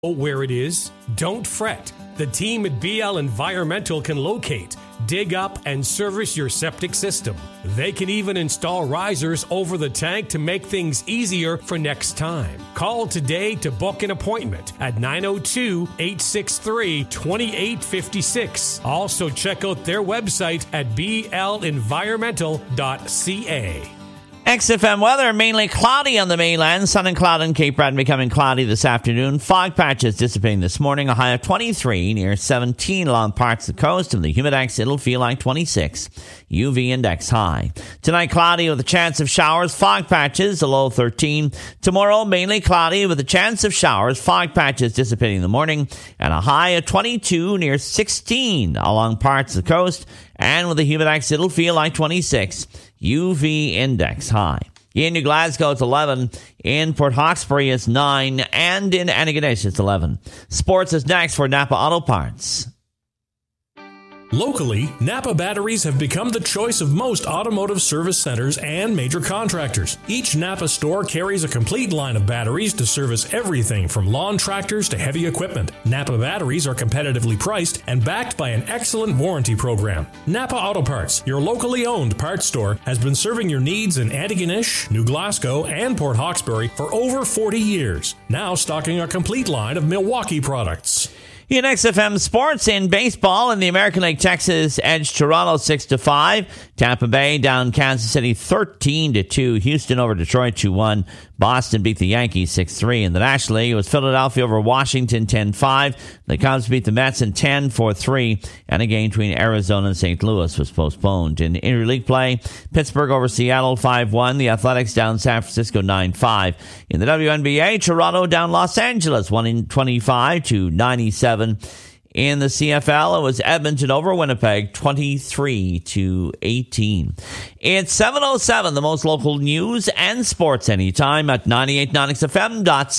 Where it is, don't fret. The team at BL Environmental can locate, dig up, and service your septic system. They can even install risers over the tank to make things easier for next time. Call today to book an appointment at 902-863-2856. Also check out their website at blenvironmental.ca. XFM weather, mainly cloudy on the mainland. Sun and cloud on Cape Breton becoming cloudy this afternoon. Fog patches dissipating this morning. A high of 23 near 17 along parts of the coast. And the humidex, it'll feel like 26. UV index high. Tonight, cloudy with a chance of showers. Fog patches, a low 13. Tomorrow, mainly cloudy with a chance of showers. Fog patches dissipating in the morning. And a high of 22 near 16 along parts of the coast. And with the humidex, it'll feel like 26. UV index high. In New Glasgow, it's 11. In Port Hawkesbury, it's 9. And in Antigonish, it's 11. Sports is next for Napa Auto Parts. Locally, Napa batteries have become the choice of most automotive service centers and major contractors. Each Napa store carries a complete line of batteries to service everything from lawn tractors to heavy equipment. Napa batteries are competitively priced and backed by an excellent warranty program. Napa Auto Parts, your locally owned parts store, has been serving your needs in Antigonish, New Glasgow, and Port Hawkesbury for over 40 years. Now stocking a complete line of Milwaukee products. In XFM Sports, in baseball, in the American League, Texas edged Toronto 6-5. Tampa Bay down Kansas City 13-2. Houston over Detroit 2-1. Boston beat the Yankees 6-3. In the National League, it was Philadelphia over Washington 10-5. The Cubs beat the Mets in 10-4-3. And a game between Arizona and St. Louis was postponed. In interleague play, Pittsburgh over Seattle 5-1. The Athletics down San Francisco 9-5. In the WNBA, Toronto down Los Angeles 125-97. In the CFL, it was Edmonton over Winnipeg 23-18. It's 7:07, the most local news and sports anytime at 98.9 XFM.ca.